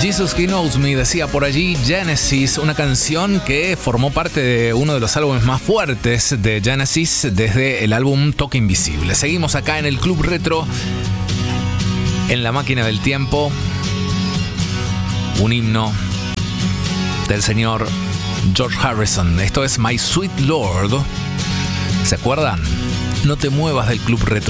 Jesus He Knows Me, decía por allí Genesis, una canción que formó parte de uno de los álbumes más fuertes de Genesis desde el álbum Toque Invisible. Seguimos acá en el Club Retro, en la máquina del tiempo, un himno del señor George Harrison. Esto es My Sweet Lord. ¿Se acuerdan? No te muevas del Club Retro.